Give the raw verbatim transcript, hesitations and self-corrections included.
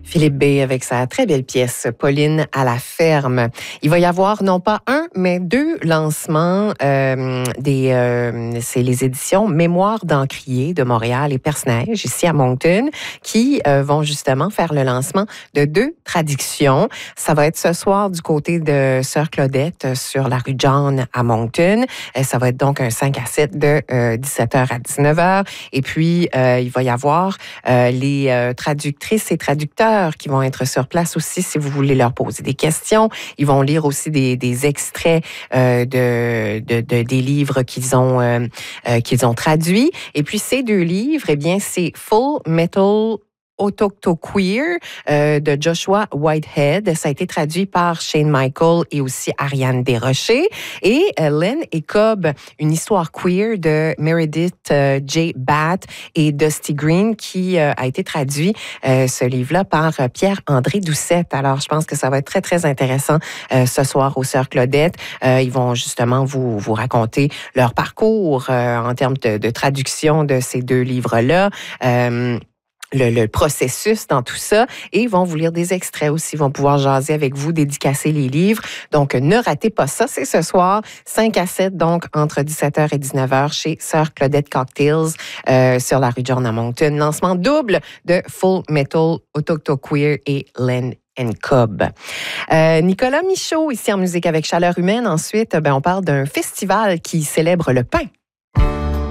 Philippe B. avec sa très belle pièce « Pauline à la ferme ». Il va y avoir non pas un, mais deux lancements. Euh, des, euh, c'est les éditions Mémoire d'Encrier de Montréal et Perce-Neige, ici à Moncton, qui euh, vont justement faire le lancement de deux traductions. Ça va être ce soir du côté de Sœur Claudette sur la rue John à Moncton. Euh, ça va être donc un cinq à sept de euh, dix-sept heures à dix-neuf heures. Et puis, euh, il va y avoir euh, les euh, traductrices et traducteurs qui vont être sur place aussi si vous voulez leur poser des questions. Ils vont lire aussi des, des extraits euh, de, de, de des livres qu'ils ont euh, euh, qu'ils ont traduits. Et puis ces deux livres, eh bien, c'est Full Metal Autoctoqueer euh, de Joshua Whitehead. Ça a été traduit par Shane Michael et aussi Ariane Desrochers. Et euh, Len et Cobb, une histoire queer de Meredith euh, J. Batt et Dusty Green qui euh, a été traduit, euh, ce livre-là, par euh, Pierre-André Doucette. Alors, je pense que ça va être très, très intéressant euh, ce soir aux Sœurs Claudette. Euh, ils vont justement vous, vous raconter leur parcours euh, en termes de, de traduction de ces deux livres-là. Euh, Le, le processus dans tout ça, et ils vont vous lire des extraits aussi, ils vont pouvoir jaser avec vous, dédicacer les livres. Donc, ne ratez pas ça, c'est ce soir, cinq à sept, donc entre dix-sept heures et dix-neuf heures, chez Sœur Claudette Cocktails, euh, sur la rue John à Moncton. Lancement double de Full Metal Autoctoqueer et Len and Cobb. Euh, Nicolas Michaud, ici en Musique avec Chaleur Humaine. Ensuite, ben, on parle d'un festival qui célèbre le pain.